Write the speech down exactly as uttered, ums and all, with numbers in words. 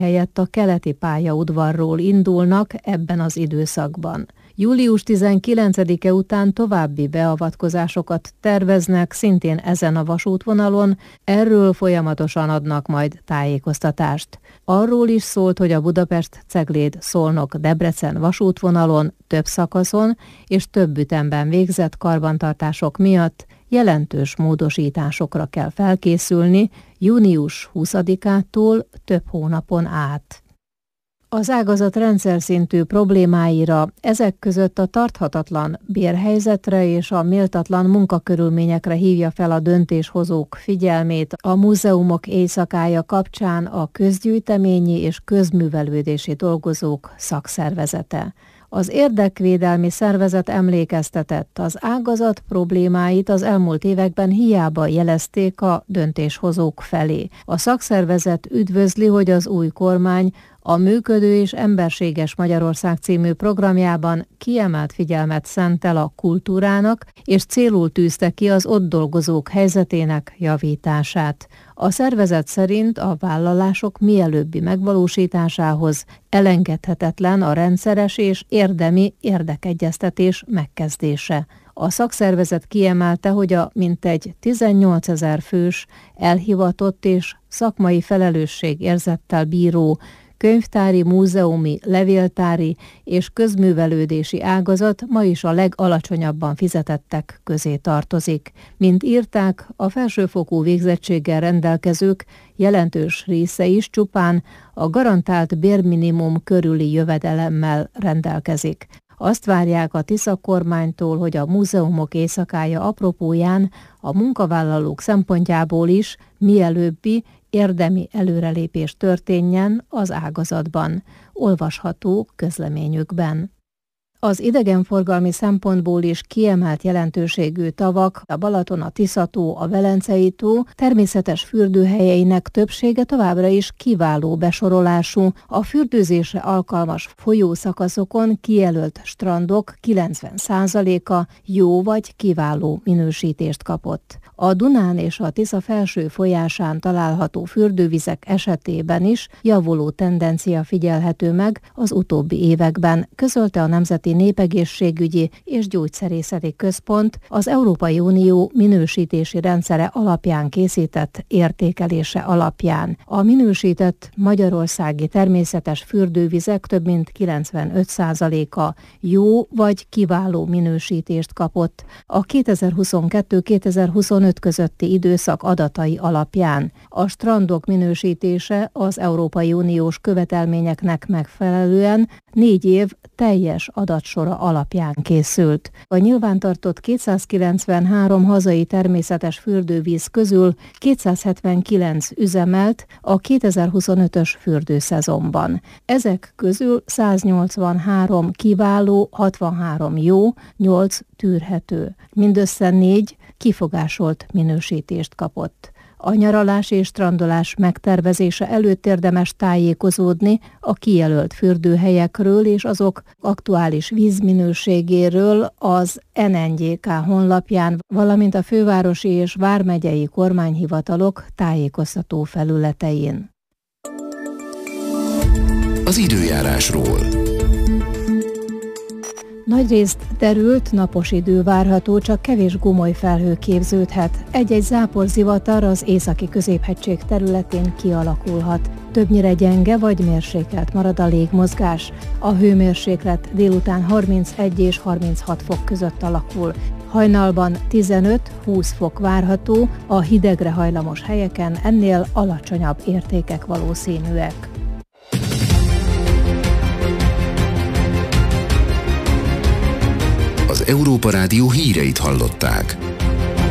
helyett a keleti pályaudvarról indulnak ebben az időszakban. július tizenkilencedike után további beavatkozásokat terveznek szintén ezen a vasútvonalon, erről folyamatosan adnak majd tájékoztatást. Arról is szólt, hogy a Budapest-Cegléd-Szolnok-Debrecen vasútvonalon több szakaszon és több ütemben végzett karbantartások miatt jelentős módosításokra kell felkészülni június huszadikától több hónapon át. Az ágazat rendszerszintű problémáira, ezek között a tarthatatlan bérhelyzetre és a méltatlan munkakörülményekre hívja fel a döntéshozók figyelmét a múzeumok éjszakája kapcsán a Közgyűjteményi és Közművelődési Dolgozók Szakszervezete. Az érdekvédelmi szervezet emlékeztetett, az ágazat problémáit az elmúlt években hiába jelezték a döntéshozók felé. A szakszervezet üdvözli, hogy az új kormány a Működő és Emberséges Magyarország című programjában kiemelt figyelmet szentel a kultúrának, és célul tűzte ki az ott dolgozók helyzetének javítását. A szervezet szerint a vállalások mielőbbi megvalósításához elengedhetetlen a rendszeres és érdemi érdekegyeztetés megkezdése. A szakszervezet kiemelte, hogy a mintegy tizennyolcezer fős elhivatott és szakmai felelősségérzettel bíró könyvtári, múzeumi, levéltári és közművelődési ágazat ma is a legalacsonyabban fizetettek közé tartozik. Mint írták, a felsőfokú végzettséggel rendelkezők jelentős része is csupán a garantált bérminimum körüli jövedelemmel rendelkezik. Azt várják a Tisza kormánytól, hogy a múzeumok éjszakája apropóján a munkavállalók szempontjából is mielőbbi érdemi előrelépés történjen az ágazatban, olvasható közleményükben. Az idegenforgalmi szempontból is kiemelt jelentőségű tavak, a Balaton, a Tisza-tó, a Velencei-tó természetes fürdőhelyeinek többsége továbbra is kiváló besorolású, a fürdőzésre alkalmas folyószakaszokon kijelölt strandok kilencven százaléka jó vagy kiváló minősítést kapott. A Dunán és a Tisza felső folyásán található fürdővizek esetében is javuló tendencia figyelhető meg az utóbbi években, közölte a Nemzeti Népegészségügyi és Gyógyszerészeti Központ az Európai Unió minősítési rendszere alapján készített értékelése alapján. A minősített magyarországi természetes fürdővizek több mint kilencvenöt százaléka jó vagy kiváló minősítést kapott a kétezer-huszonkettő kétezer-huszonöt közötti időszak adatai alapján. A strandok minősítése az Európai Uniós követelményeknek megfelelően négy év teljes adatsora alapján készült. A nyilvántartott kétszázkilencvenhárom hazai természetes fürdővíz közül kétszázhetvenkilenc üzemelt a kétezer-huszonötös fürdőszezonban. Ezek közül száznyolcvanhárom kiváló, hatvanhárom jó, nyolc tűrhető. Mindössze négy kifogásolt minősítést kapott. A nyaralás és strandolás megtervezése előtt érdemes tájékozódni a kijelölt fürdőhelyekről és azok aktuális vízminőségéről az en en gé ká honlapján, valamint a fővárosi és vármegyei kormányhivatalok tájékoztató felületein. Az időjárásról. Nagyrészt derült, napos idő várható, csak kevés gomoly felhő képződhet. Egy-egy záporzivatar az északi középhegység területén kialakulhat. Többnyire gyenge vagy mérsékelt marad a légmozgás. A hőmérséklet délután harmincegy és harminchat fok között alakul. Hajnalban tizenöt-húsz fok várható, a hidegre hajlamos helyeken ennél alacsonyabb értékek valószínűek. Az Európa Rádió híreit hallották.